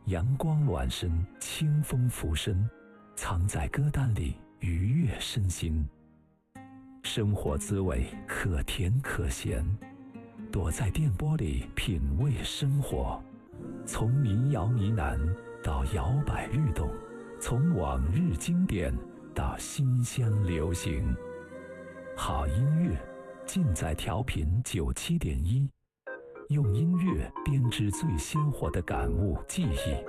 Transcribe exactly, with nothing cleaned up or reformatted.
阳光暖身，清风拂身，藏在歌单里愉悦身心。生活滋味可甜可咸，躲在电波里品味生活。从民谣呢喃到摇摆律动，从往日经典到新鲜流行。好音乐尽在调频九七点一，用音乐编织最鲜活的感悟记忆，